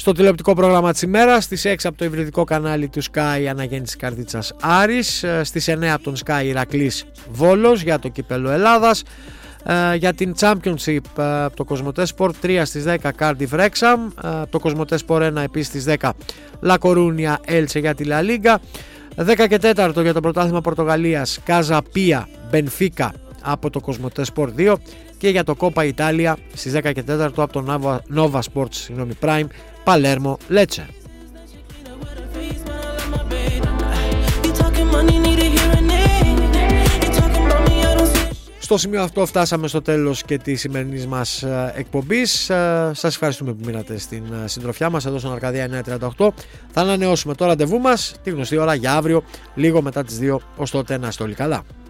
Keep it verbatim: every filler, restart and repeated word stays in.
Στο τηλεοπτικό πρόγραμμα της ημέρας, στις έξι από το υβριδικό κανάλι του Sky Αναγέννησης Καρδίτσας Άρης, στις εννέα από τον Sky Ηρακλής Βόλος για το κύπελλο Ελλάδας. Uh, για την Championship uh, το Κοσμοτέ Sport τρία στις δέκα Cardiff Wrexham, uh, το Κοσμοτέ Sport ένα επίσης στις δέκα La Coruña Elche για τη La Liga, δέκα και τέταρτο για το πρωτάθλημα Πορτογαλίας Casa Pia Benfica από το Κοσμοτέ Sport δύο και για το Coppa Italia στις δέκα και τέταρτο από το Nova, Nova Sports συγγνώμη, Prime Palermo Lecce. Στο σημείο αυτό φτάσαμε στο τέλος και της σημερινής μας εκπομπής. Σας ευχαριστούμε που μείνατε στην συντροφιά μας εδώ στον Αρκαδία εννιακόσια τριάντα οκτώ. Θα ανανεώσουμε το ραντεβού μας τη γνωστή ώρα για αύριο λίγο μετά τις δύο. Ως τότε να είστε όλοι καλά.